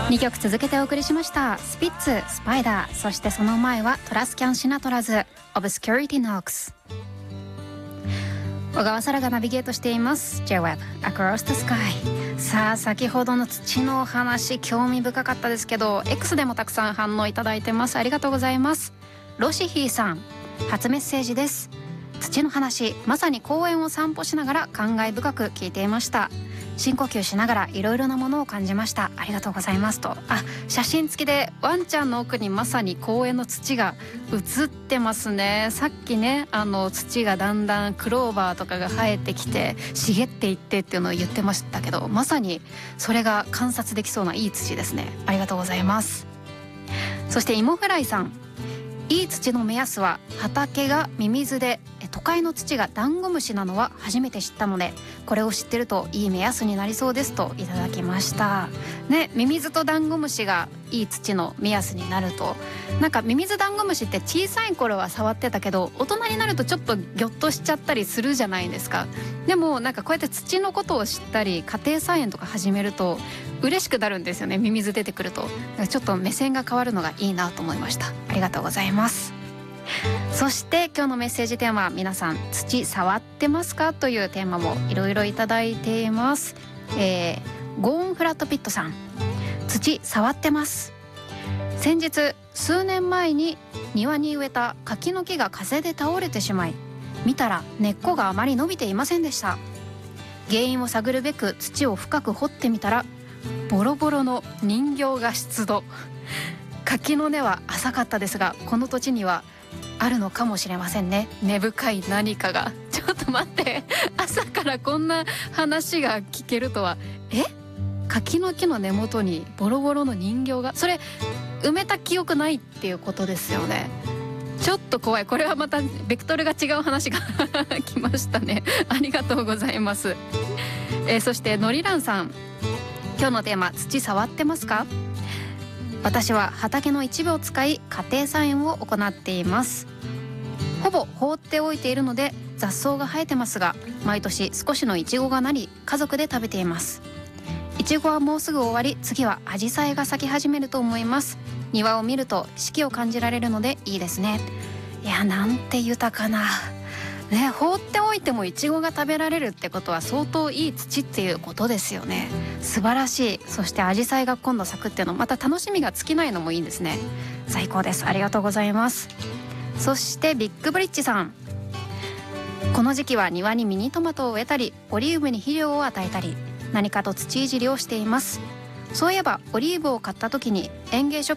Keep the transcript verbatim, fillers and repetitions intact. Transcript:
にきょく続けてお送りしました。スピッツ、スパイダー、そしてその前はトラスキャン・シナトラズ Obscurity Knocks。 小川沙羅がナビゲートしています J-ウェブ Across the Sky。 さあ先ほどの土の話興味深かったですけど X でもたくさん反応いただいてます。ありがとうございます。ロシヒーさん、初メッセージです。土の話、まさに公園を散歩しながら感慨深く聞いていました。深呼吸しながらいろいろなものを感じました。ありがとうございますと。あ、写真付きでワンちゃんの奥にまさに公園の土が映ってますね。さっきね、あの土がだんだんクローバーとかが生えてきて茂っていってっていうのを言ってましたけど、まさにそれが観察できそうないい土ですね。ありがとうございます。そして芋フライさん、いい土の目安は畑がミミズで都会の土がダンゴムシなのは初めて知ったので、これを知ってるといい目安になりそうですといただきましたね。ミミズとダンゴムシがいい土の目安になると、なんかミミズダンゴムシって小さい頃は触ってたけど大人になるとちょっとギョッとしちゃったりするじゃないですか。でもなんかこうやって土のことを知ったり家庭菜園とか始めると嬉しくなるんですよね。ミミズ出てくるとちょっと目線が変わるのがいいなと思いました。ありがとうございます。そして今日のメッセージテーマ、皆さん土触ってますかというテーマもいろいろいただいています。えー、ゴーンフラットピットさん、土触ってます。先日数年前に庭に植えた柿の木が風で倒れてしまい、見たら根っこがあまり伸びていませんでした。原因を探るべく土を深く掘ってみたらボロボロの人形が出土。柿の根は浅かったですが、この土地にはあるのかもしれませんね。根深い何かが。ちょっと待って、朝からこんな話が聞けるとは。え、柿の木の根元にボロボロの人形が、それ埋めた記憶ないっていうことですよね。ちょっと怖い。これはまたベクトルが違う話が来ましたね。ありがとうございます。えー、そしてのりらんさん、今日のテーマ、土触ってますか？私は畑の一部を使い家庭菜園を行っています。ほぼ放っておいているので雑草が生えてますが、毎年少しのイチゴがなり家族で食べています。イチゴはもうすぐ終わり、次はアジサイが咲き始めると思います。庭を見ると四季を感じられるのでいいですね。いや、なんて豊かなね、放っておいてもイチゴが食べられるってことは相当いい土っていうことですよね。素晴らしい。そしてアジサイが今度咲くっていうの、また楽しみが尽きないのもいいんですね。最高です。ありがとうございます。そしてビッグブリッジさん、この時期は庭にミニトマトを植えたりオリーブに肥料を与えたり、何かと土いじりをしています。そういえばオリーブを買った時に園芸